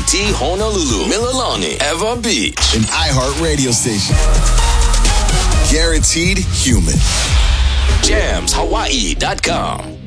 GT Honolulu, Mililani, Ewa Beach. An iHeart radio station. Guaranteed human. JamsHawaii.com.